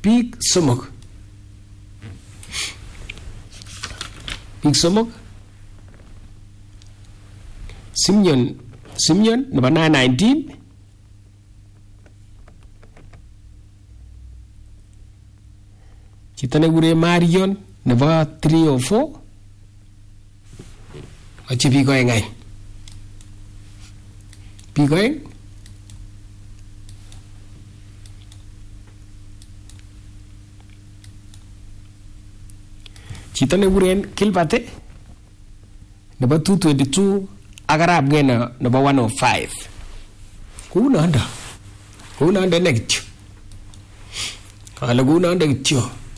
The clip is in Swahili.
Biik somok. Simeon nebo 919. Chito nekure Marion nebo 304. Achi biik oeng any. Biik oeng. Chito nekuren Gilbert nebo 222 ak Arap Ngeno nebo 105. Kounondo nekityo. Kale kounondo kityo.